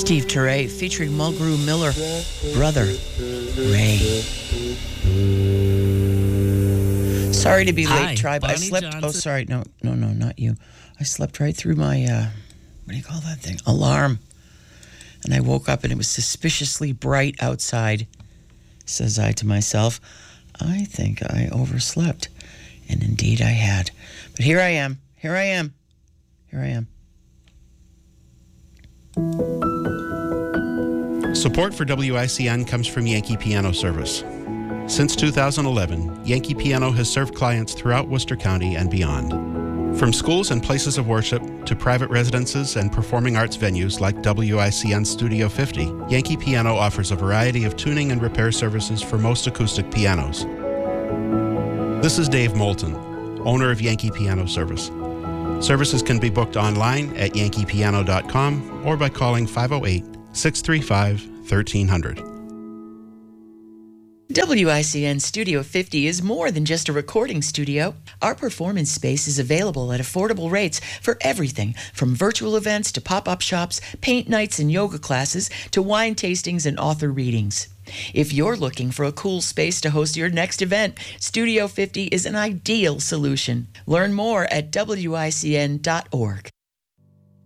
Steve Turre featuring Mulgrew Miller, Brother Ray. Sorry to be late, Tribe. I slept. Johnson. Oh, sorry. No, not you. I slept right through my, what do you call that thing? Alarm. And I woke up and it was suspiciously bright outside. Says I to myself, I think I overslept. And indeed I had. But here I am. Support for WICN comes from Yankee Piano Service. Since 2011, Yankee Piano has served clients throughout Worcester County and beyond. From schools and places of worship to private residences and performing arts venues like WICN Studio 50, Yankee Piano offers a variety of tuning and repair services for most acoustic pianos. This is Dave Moulton, owner of Yankee Piano Service. Services can be booked online at yankeepiano.com or by calling 508-635-1300. WICN Studio 50 is more than just a recording studio. Our performance space is available at affordable rates for everything from virtual events to pop-up shops, paint nights and yoga classes to wine tastings and author readings. If you're looking for a cool space to host your next event, Studio 50 is an ideal solution. Learn more at wicn.org.